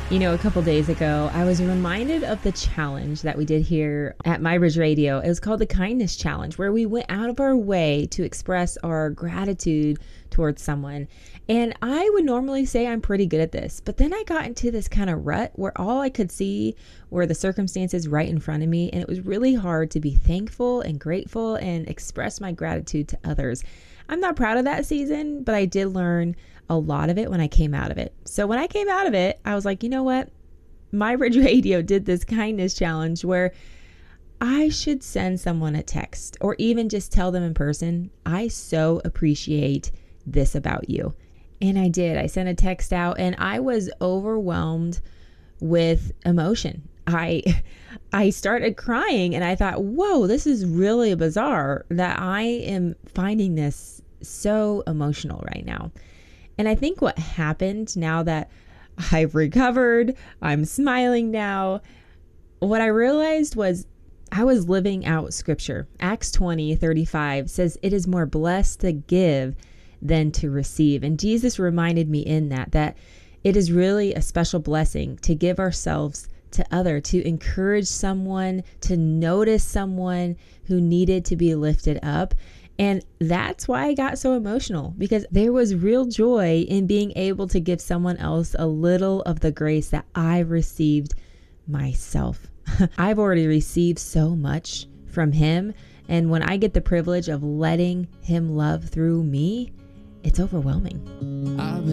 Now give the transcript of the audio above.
A couple days ago, I was reminded of the challenge that we did here at My Bridge Radio. It was called the Kindness Challenge, where we went out of our way to express our gratitude towards someone. And I would normally say I'm pretty good at this, but then I got into this kind of rut where all I could see were the circumstances right in front of me. And it was really hard to be thankful and grateful and express my gratitude to others. I'm not proud of that season, but I did learn a lot of it when I came out of it. So when I came out of it, I was like, you know what? My Bridge Radio did this kindness challenge where I should send someone a text or even just tell them in person, I so appreciate this about you. And I did. I sent a text out and I was overwhelmed with emotion. I started crying and I thought, whoa, this is really bizarre that I am finding this so emotional right now. And I think what happened now that I've recovered, I'm smiling now, what I realized was I was living out scripture. Acts 20:35 says, it is more blessed to give than to receive. And Jesus reminded me in that it is really a special blessing to give ourselves to other, to encourage someone, to notice someone who needed to be lifted up. And that's why I got so emotional, because there was real joy in being able to give someone else a little of the grace that I received myself. I've already received so much from him. And when I get the privilege of letting him love through me, it's overwhelming.